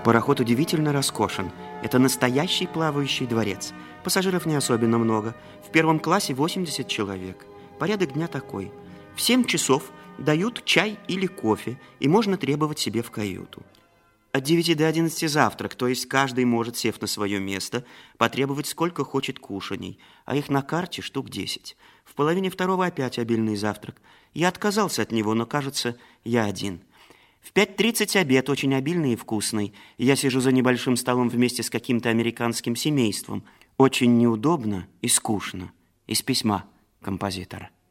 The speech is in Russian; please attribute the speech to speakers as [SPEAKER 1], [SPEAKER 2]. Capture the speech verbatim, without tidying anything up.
[SPEAKER 1] Пароход удивительно роскошен. Это настоящий плавающий дворец. Пассажиров не особенно много. В первом классе восемьдесят человек. Порядок дня такой. В семь часов дают чай или кофе, и можно требовать себе в каюту. От девяти до одиннадцати завтрак, то есть каждый может, сев на свое место, потребовать сколько хочет кушаний, а их на карте штук десять. В половине второго опять обильный завтрак. Я отказался от него, но, кажется, я один. В пять тридцать обед, очень обильный и вкусный. Я сижу за небольшим столом вместе с каким-то американским семейством. Очень неудобно и скучно. Из письма композитора.